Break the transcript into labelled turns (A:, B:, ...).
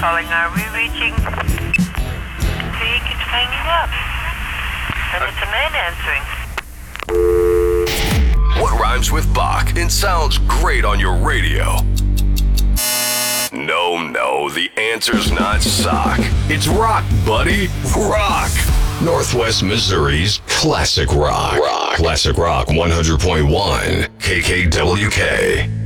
A: calling. Are we reaching? He keeps hanging up. And it's a man answering.
B: What rhymes with Bach and sounds great on your radio? No, the answer's not sock. It's rock, buddy. Rock. Northwest Missouri's classic rock. Classic Rock 100.1 KKWK.